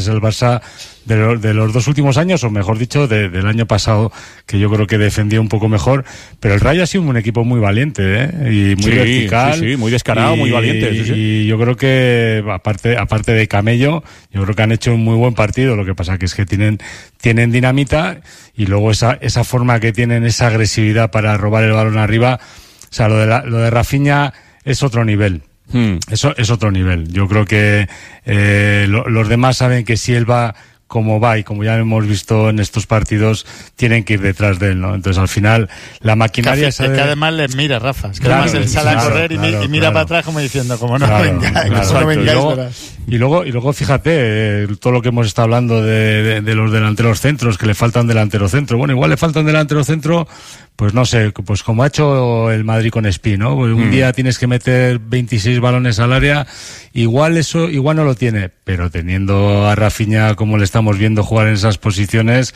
es el Barça de los 2 últimos años, o mejor dicho, del año pasado, que yo creo que defendió un poco mejor. Pero el Rayo ha sido un equipo muy valiente, y muy vertical. Sí, muy descarado, muy valiente. Y yo creo que, aparte de Camello, yo creo que han hecho un muy buen partido. Lo que pasa que es que tienen dinamita, y luego esa forma que tienen, esa agresividad para robar el balón arriba. O sea, lo de Rafinha es otro nivel. Eso es otro nivel. Yo creo que los demás saben que si él va como va, y como ya hemos visto en estos partidos, tienen que ir detrás de él, ¿no? Entonces, al final, la maquinaria... Es que además les mira, Rafa. Es que además él sale a correr y mira para atrás como diciendo, como no vengáis. Y luego, fíjate, todo lo que hemos estado hablando de los delanteros centros, que le falta un delantero centro. Bueno, igual le falta un delantero centro, pues no sé, pues como ha hecho el Madrid con Espí, ¿no? Pues un día tienes que meter 26 balones al área, igual no lo tiene, pero teniendo a Rafinha como le estamos viendo jugar en esas posiciones,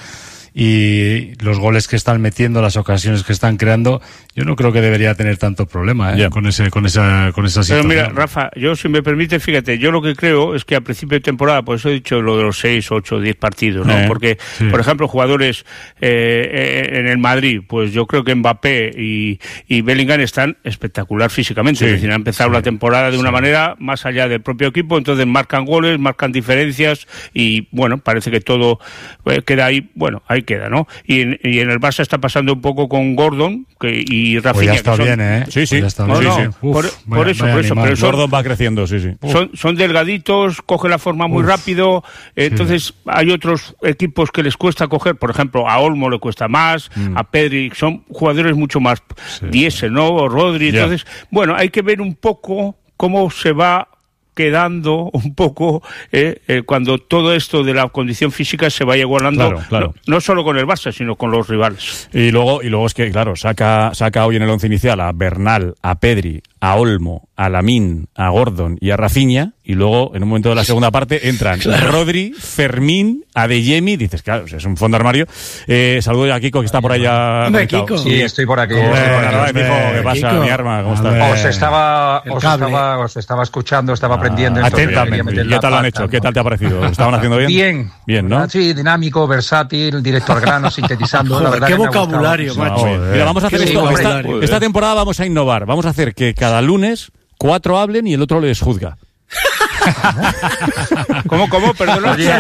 y los goles que están metiendo, las ocasiones que están creando, yo no creo que debería tener tanto problema con esa situación. Pero mira, Rafa, yo, si me permite, fíjate, yo lo que creo es que a principio de temporada, por eso he dicho lo de los 6, 8, 10 partidos, ¿no? Porque, por ejemplo, jugadores en el Madrid, pues yo creo que Mbappé y Bellingham están espectacular físicamente, es decir, han empezado la temporada de una manera más allá del propio equipo, entonces marcan goles, marcan diferencias, y bueno, parece que todo queda ahí, bueno, ahí queda, ¿no? Y en el Barça está pasando un poco con Gordon y Rafinha. Pues ya está bien, Sí. Pues ya está bien. Por eso. Pero Gordon va creciendo, sí. Son delgaditos, coge la forma muy rápido, entonces hay otros equipos que les cuesta coger, por ejemplo, a Olmo le cuesta más, a Pedri, son jugadores mucho más diésel, ¿no? O Rodri, entonces, bueno, hay que ver un poco cómo se va quedando un poco cuando todo esto de la condición física se vaya igualando, claro. No solo con el Barça, sino con los rivales. Y luego es que, claro, saca hoy en el once inicial a Bernal, a Pedri, a Olmo, a Lamine, a Gordon y a Rafinha, y luego en un momento de la segunda parte entran Rodri, Fermín, Adeyemi, dices, claro, es un fondo armario. Saludo a Kiko, que está por allá. Hombre, Kiko. Sí, estoy por aquí. ¿Qué pasa, Kiko? mi arma? ¿Cómo estás? Os estaba escuchando, estaba aprendiendo. Atentamente. ¿Qué tal lo han hecho? ¿no? ¿Qué tal te ha parecido? ¿Lo estaban haciendo bien? Bien, ¿no? Sí, dinámico, versátil, directo al grano, sintetizando. Joder, la verdad, qué que vocabulario, macho. Mira, vamos a hacer esto. Esta temporada vamos a innovar. Vamos a hacer que cada lunes 4 hablen y el otro les juzga. ¿Cómo? Perdona. Oye,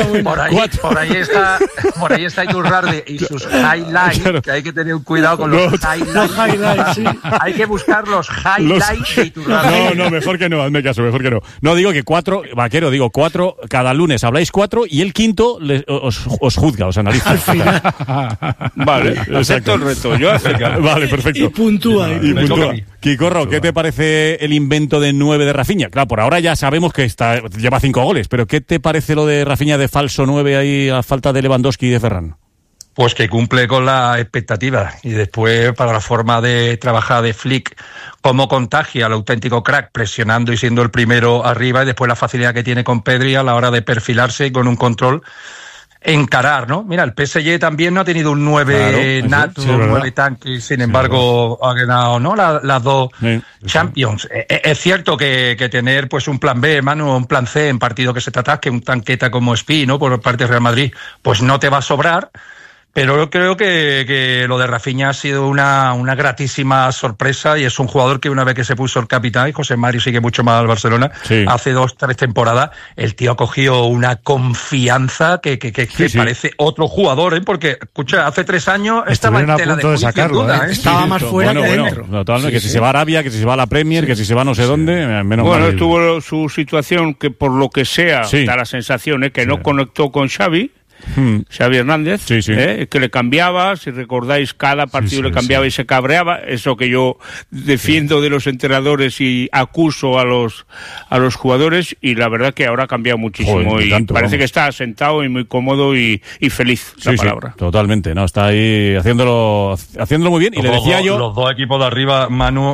por ahí está Iturralde y sus highlights, claro. Que hay que tener cuidado con los highlights. Sí. Hay que buscar los highlights de Iturralde. No, mejor que no, hazme caso, mejor que no. No, digo que 4, Vaquero, 4, cada lunes habláis 4 y el quinto os juzga, os analiza. Al final. Vale, acepto el reto, yo acepto. Vale, perfecto. Y puntúa. Kikorro, ¿qué te parece el invento de 9 de Rafinha? Claro, por ahora ya sabemos que lleva 5 goles, pero ¿qué te parece lo de Rafinha de falso 9 ahí a falta de Lewandowski y de Ferran? Pues que cumple con la expectativa, y después para la forma de trabajar de Flick, cómo contagia al auténtico crack presionando y siendo el primero arriba, y después la facilidad que tiene con Pedri a la hora de perfilarse y con un control encarar, ¿no? Mira, el PSG también no ha tenido un 9 nato, un 9 tanque, sin embargo ha ganado, ¿no? Las dos Champions. Es cierto que tener pues un plan B, Manu, un plan C en partido que se te atasque, un tanqueta como Espí, ¿no? Por parte de Real Madrid, pues no te va a sobrar. Pero yo creo que lo de Rafinha ha sido una gratísima sorpresa, y es un jugador que una vez que se puso el capitán, y José Mario sigue mucho más al Barcelona, hace 2-3 temporadas, el tío ha cogido una confianza que parece otro jugador, porque, escucha, hace 3 años estaba en tela de juicio, sin duda, estaba más fuera que dentro. Totalmente, que si se va a Arabia, que si se va a la Premier, que si se va no sé dónde, menos mal. Bueno, tuvo su situación que por lo que sea, da la sensación que no conectó con Xavi Hernández, que le cambiaba, si recordáis, cada partido le cambiaba y se cabreaba, eso que yo defiendo de los entrenadores y acuso a los jugadores, y la verdad que ahora ha cambiado muchísimo. Y parece que está asentado y muy cómodo y feliz, la palabra. Totalmente, no, está ahí haciéndolo muy bien. Y le decía yo, los dos equipos de arriba, Manu,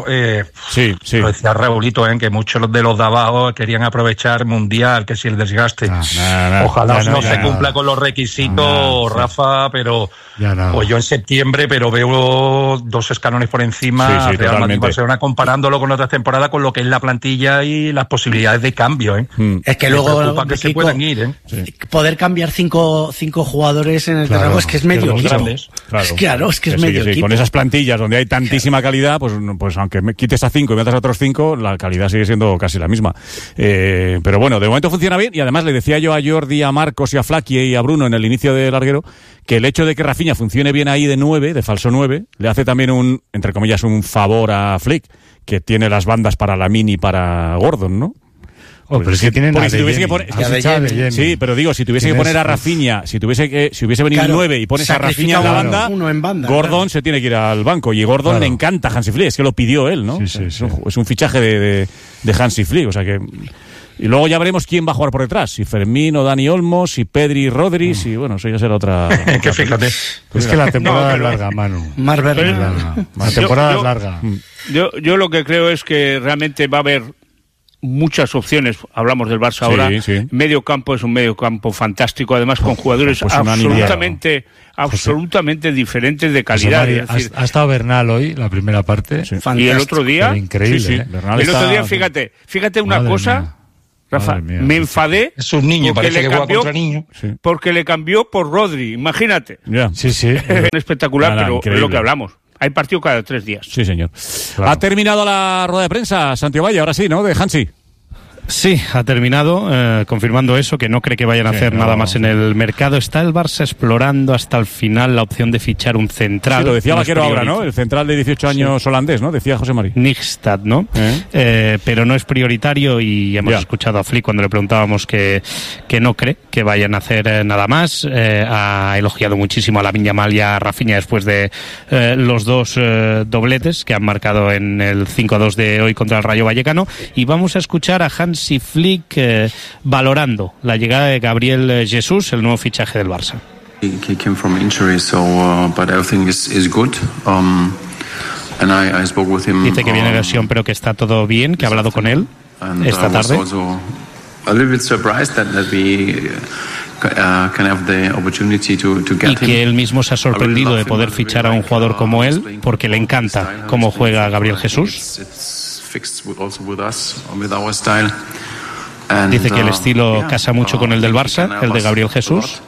lo decía Raulito, que muchos de los de abajo querían aprovechar Mundial, que si el desgaste, ojalá no se cumpla con los requisitos requisito, Rafa, pero pues yo en septiembre, pero veo 2 escalones por encima Real Madrid-Barcelona comparándolo con otras temporadas, con lo que es la plantilla y las posibilidades de cambio. Es que luego que se puedan ir, poder cambiar cinco jugadores en el terreno es que es medio equipo. Claro, es que es medio equipo. Con esas plantillas donde hay tantísima calidad, pues aunque me quites a 5 y metas a otros 5, la calidad sigue siendo casi la misma. Pero bueno, de momento funciona bien, y además le decía yo a Jordi, a Marcos y a Flaky y a Bruno en el inicio del larguero que el hecho de que Rafinha funcione bien ahí de 9, de falso 9, le hace también entre comillas, un favor a Flick, que tiene las bandas para Lamine y para Gordon, ¿no? Pero es que tienen sí, pero digo, si tuviese que poner a Rafinha, si hubiese venido el 9 y pones a Rafinha en la banda, Gordon se tiene que ir al banco, y Gordon le encanta Hansi Flick, es que lo pidió él, ¿no? Es un fichaje de Hansi Flick, o sea que... Y luego ya veremos quién va a jugar por detrás, si Fermín o Dani Olmo, si Pedri y Rodri, si bueno, eso ya será otra... que fíjate. Es que la temporada es larga, Manu. Más verde. La temporada es larga. Yo lo que creo es que realmente va a haber muchas opciones. Hablamos del Barça ahora. Medio campo es un medio campo fantástico, además con jugadores absolutamente diferentes de calidad. Ha estado Bernal hoy, la primera parte. Y el otro día... Increíble. El otro día, fíjate una cosa... Rafa, me enfadé. Es un niño, parece que juega contra niño. Porque le cambió por Rodri, imagínate. Espectacular, pero es lo que hablamos. Hay partido cada 3 días. Sí, señor. Claro. Ha terminado la rueda de prensa, Santiago Valle, ahora sí, ¿no? De Hansi. Sí, ha terminado, confirmando eso, que no cree que vayan a hacer nada más en el mercado. Está el Barça explorando hasta el final la opción de fichar un central. Sí, lo decía Vaquero ahora, ¿no? El central de 18 años holandés, ¿no? Decía José Mari. Nijstad, ¿no? Pero no es prioritario, y hemos escuchado a Flick cuando le preguntábamos que no cree que vayan a hacer nada más. Ha elogiado muchísimo a Lamine Yamal y a Rafinha después de los 2 dobletes que han marcado en el 5-2 de hoy contra el Rayo Vallecano. Y vamos a escuchar a Hansi Flick valorando la llegada de Gabriel Jesús, el nuevo fichaje del Barça. He came from injury, but everything is good. And I spoke with him. Dice que viene de lesión, pero que está todo bien, que ha hablado con él esta tarde. A little bit surprised that we can have the opportunity to get him. Y que él mismo se ha sorprendido de poder fichar a un jugador como él, porque le encanta cómo juega Gabriel Jesús. Dice que el estilo casa mucho con el del Barça, el de Gabriel Jesús,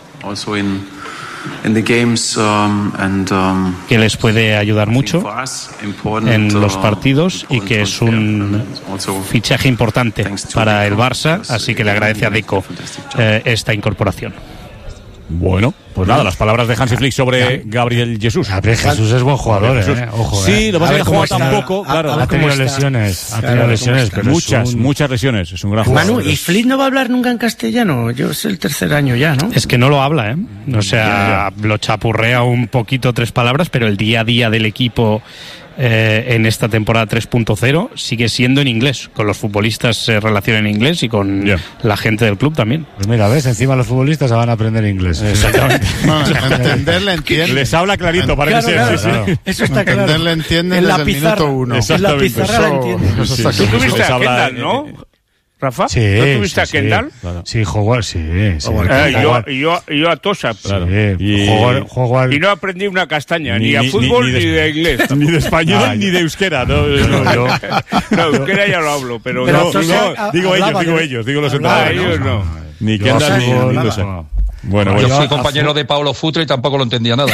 que les puede ayudar mucho en los partidos, y que es un fichaje importante para el Barça, así que le agradece a Deco esta incorporación. Bueno, pues nada, las palabras de Hansi Flick sobre Gabriel Jesús. Gabriel Jesús es buen jugador, Ojo, sí, lo que pasa es que ha jugado tampoco, claro. Ha tenido lesiones, pero muchas lesiones. Es un gran jugador. Manu, ¿y Flick no va a hablar nunca en castellano? Yo es el 3er año ya, ¿no? Es que no lo habla, O sea, lo chapurrea un poquito 3 palabras, pero el día a día del equipo en esta temporada 3.0 sigue siendo en inglés. Con los futbolistas se relaciona en inglés, y con la gente del club también. Pues mira, ves, encima los futbolistas van a aprender inglés. Exactamente. Entenderle entiende. Les habla clarito, parece ser. Claro. Eso está claro. Entenderle entiende desde el minuto 1. En la pizarra la entiende. Tú tuviste a Kendall, ¿no? Rafa, sí, ¿no tuviste a Kendall? Claro. Sí, jugó, sí. Yo a Tosa. Claro. Y no aprendí una castaña, ni a fútbol, ni de inglés. Ni de español, ni de euskera. No, euskera ya lo hablo, pero digo ellos, digo los entrenadores. Ellos no. Ni Kendall, ni Tosa. Bueno, yo soy compañero de Paulo Futre y tampoco lo entendía nada.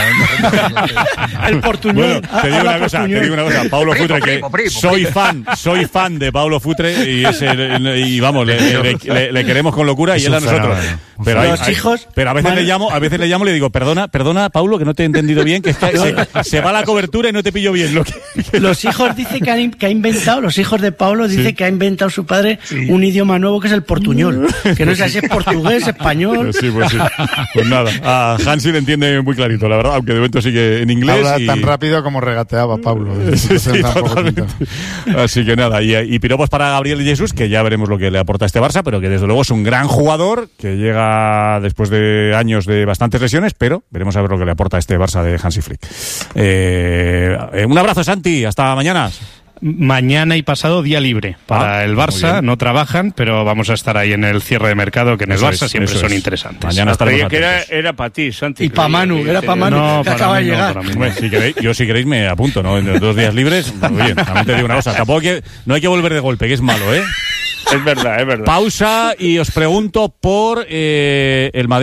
El portuñol. Bueno, te digo una cosa, Paulo Futre, que soy fan de Paulo Futre, y vamos, le queremos con locura, y él a nosotros. Pero a veces le llamo y le digo, perdona, Paulo, que no te he entendido bien, que se va la cobertura y no te pillo bien. Los hijos dice que ha inventado, los hijos de Paulo dice que ha inventado su padre un idioma nuevo, que es el portuñol, que no sé si es portugués, español. Sí. Pues nada, a Hansi le entiende muy clarito, la verdad, aunque de momento sigue en inglés. Habla tan rápido como regateaba Pablo. Sí, totalmente. Así que nada, y piropos para Gabriel Jesús, que ya veremos lo que le aporta este Barça, pero que desde luego es un gran jugador, que llega después de años de bastantes lesiones, pero veremos a ver lo que le aporta este Barça de Hansi Flick. Un abrazo, Santi, hasta mañana. mañana y pasado día libre para el Barça. No trabajan, pero vamos a estar ahí en el cierre de mercado, que en el Barça siempre son interesantes. Mañana estaremos que era para ti, Santi. Y para Manu, era para Manu, no, que acaba de llegar. Si queréis me apunto, ¿no? En 2 días libres, bien, también te digo una cosa, tampoco no hay que volver de golpe, que es malo, ¿eh? Es verdad. Pausa y os pregunto por el Madrid.